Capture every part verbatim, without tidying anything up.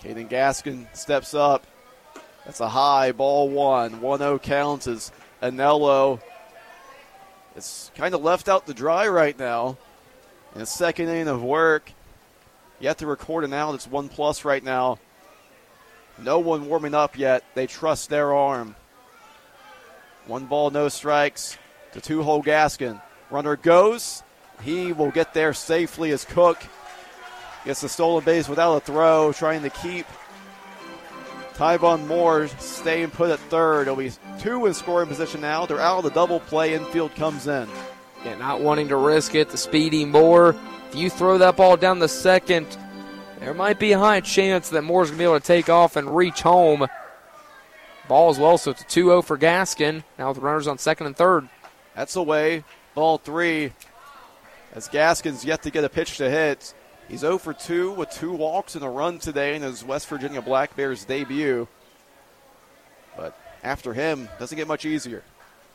Caden Gaskin steps up. That's a high ball one. one oh counts as Anello is kind of left out to dry right now. In the second inning of work, you have to record an out. It's one plus right now. No one warming up yet. They trust their arm. One ball, no strikes to two-hole Gaskin. Runner goes. He will get there safely as Cook gets the stolen base without a throw, trying to keep Tyvon Moore staying put at third. It'll be two in scoring position now. They're out of the double play. Infield comes in. Yeah, not wanting to risk it. The speedy Moore. If you throw that ball down the second, there might be a high chance that Moore's going to be able to take off and reach home. Ball as well, so it's a two oh for Gaskin. Now with runners on second and third. That's away. Ball three. As Gaskin's yet to get a pitch to hit. He's oh for two with two walks and a run today in his West Virginia Black Bears debut. But after him, doesn't get much easier.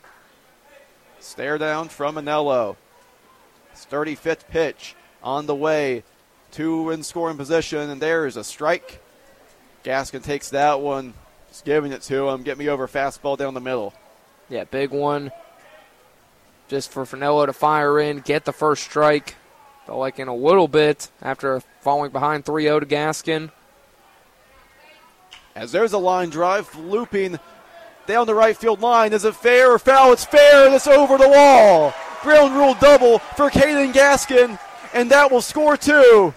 Stare down from Anello. His thirty-fifth pitch on the way. Two in scoring position, and there is a strike. Gaskin takes that one. Just giving it to him. Get me over fastball down the middle. Yeah, big one. Just for Finello to fire in, get the first strike. Felt like in a little bit after falling behind three oh to Gaskin. As there's a line drive looping down the right field line. Is it fair or foul? It's fair, and it's over the wall. Ground rule double for Caden Gaskin, and that will score two.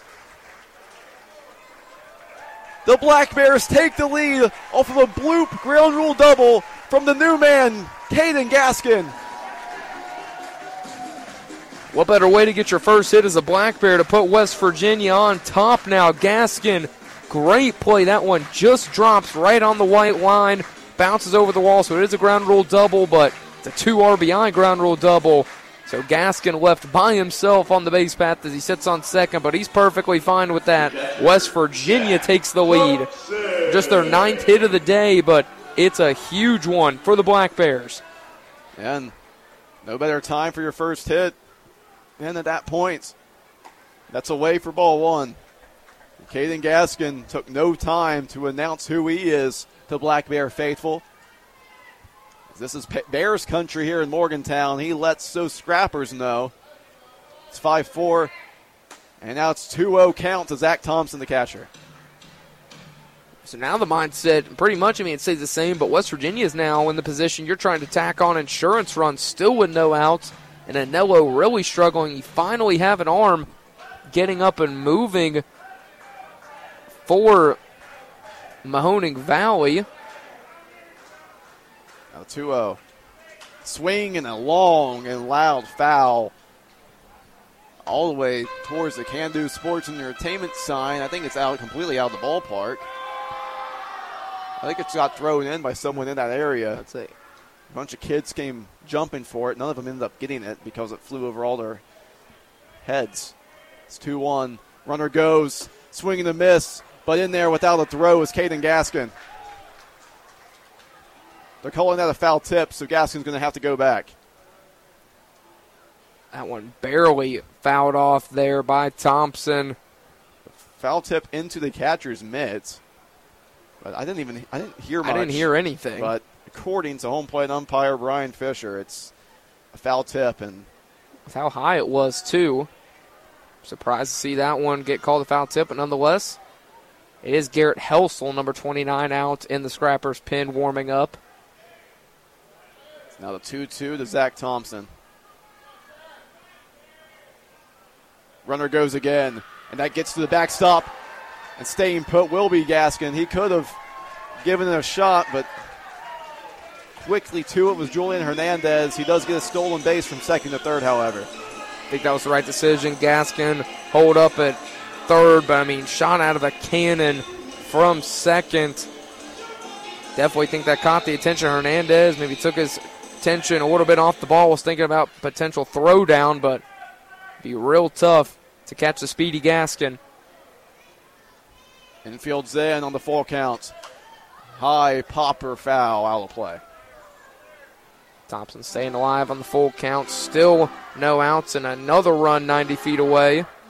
The Black Bears take the lead off of a bloop ground rule double from the new man, Caden Gaskin. What better way to get your first hit as a Black Bear to put West Virginia on top now. Gaskin, great play. That one just drops right on the white line. Bounces over the wall, so it is a ground rule double, but it's a two R B I ground rule double. So Gaskin left by himself on the base path as he sits on second, but he's perfectly fine with that. West Virginia takes the lead. Just their ninth hit of the day, but it's a huge one for the Black Bears. And no better time for your first hit than at that point. That's away for ball one. Caden Gaskin took no time to announce who he is to Black Bear faithful. This is Bears country here in Morgantown. He lets those scrappers know. It's five four, and now it's two oh count to Zach Thompson, the catcher. So now the mindset, pretty much, I mean, it stays the same, but West Virginia is now in the position you're trying to tack on insurance runs, still with no outs, and Anello really struggling. You finally have an arm getting up and moving for Mahoning Valley. Now two oh. Swing and a long and loud foul all the way towards the Can-Do Sports and Entertainment sign. I think it's out completely out of the ballpark. I think it's got thrown in by someone in that area. I'd say a bunch of kids came jumping for it. None of them ended up getting it because it flew over all their heads. It's two one. Runner goes. Swing and a miss. But in there without a throw is Caden Gaskin. They're calling that a foul tip, so Gaskin's going to have to go back. That one barely fouled off there by Thompson. Foul tip into the catcher's mitts. But I didn't even I didn't hear much. I didn't hear anything. But according to home plate umpire Brian Fisher, it's a foul tip. And with how high it was, too. Surprised to see that one get called a foul tip, but nonetheless, it is Garrett Helsel, number twenty-nine, out in the Scrappers' pen, warming up. It's now the two two to Zach Thompson. Runner goes again, and that gets to the backstop. And staying put will be Gaskin. He could have given it a shot, but quickly to it was Julian Hernandez. He does get a stolen base from second to third, however. I think that was the right decision. Gaskin hold up at third, but I mean, shot out of a cannon from second. Definitely think that caught the attention of Hernandez. Maybe took his attention a little bit off the ball. Was thinking about potential throwdown, but be real tough to catch the speedy Gaskin. Infield's in on the full count. High popper foul out of play. Thompson staying alive on the full count. Still no outs and another run ninety feet away.